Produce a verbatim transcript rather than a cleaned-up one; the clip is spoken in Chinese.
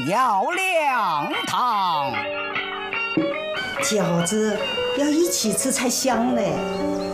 要两汤。 饺子要一起吃才香嘞。